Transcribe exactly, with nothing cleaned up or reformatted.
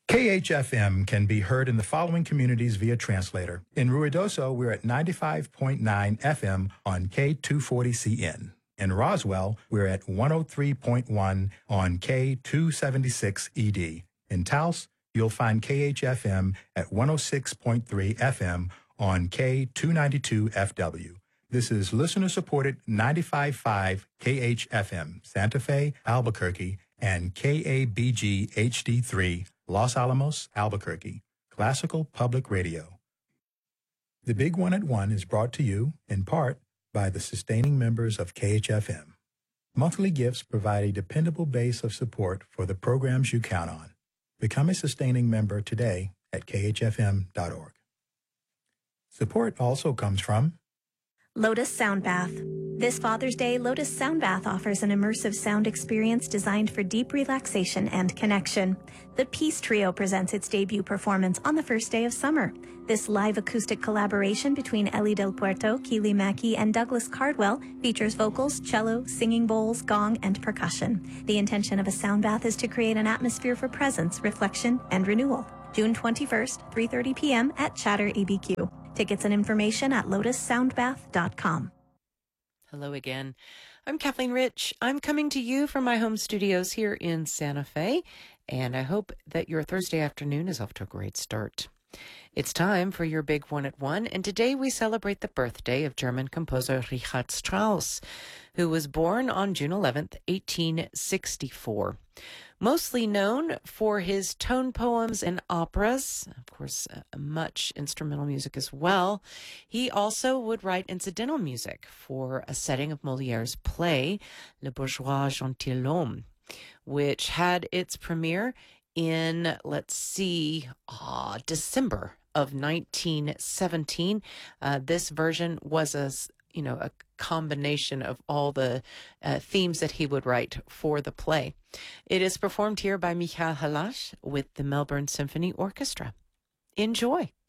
K H F M can be heard in the following communities via translator. In Ruidoso, we're at ninety-five point nine F M on K two forty C N. In Roswell, we're at one oh three point one on K two seventy-six E D. In Taos, you'll find K H F M at one oh six point three F M on K two ninety-two F W. This is listener-supported ninety-five point five K H F M, Santa Fe, Albuquerque, and K A B G H D three, Los Alamos, Albuquerque, Classical Public Radio. The Big One at One is brought to you, in part, by the sustaining members of K H F M. Monthly gifts provide a dependable base of support for the programs you count on. Become a sustaining member today at K H F M dot org. Support also comes from Lotus Sound Bath. This Father's Day, Lotus Sound Bath offers an immersive sound experience designed for deep relaxation and connection. The Peace Trio presents its debut performance on the first day of summer. This live acoustic collaboration between Ellie Del Puerto, Keely Mackey, and Douglas Cardwell features vocals, cello, singing bowls, gong, and percussion. The intention of a sound bath is to create an atmosphere for presence, reflection, and renewal. June twenty-first, three thirty p.m. at Chatter A B Q. Tickets and information at lotus sound bath dot com. Hello again. I'm Kathleen Rich. I'm coming to you from my home studios here in Santa Fe, and I hope that your Thursday afternoon is off to a great start. It's time for your Big One at One, and today we celebrate the birthday of German composer Richard Strauss, who was born on June eleventh, eighteen sixty-four. Mostly known for his tone poems and operas, of course, uh, much instrumental music as well. He also would write incidental music for a setting of Molière's play, Le Bourgeois Gentilhomme, which had its premiere in, let's see, uh, December of nineteen seventeen. Uh, this version was a, you know, a combination of all the uh, themes that he would write for the play. It is performed here by Michael Halash with the Melbourne Symphony Orchestra. Enjoy.